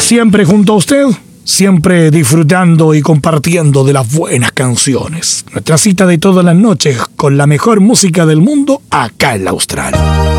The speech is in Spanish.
Siempre junto a usted, siempre disfrutando y compartiendo de las buenas canciones. Nuestra cita de todas las noches con la mejor música del mundo acá en la Austral.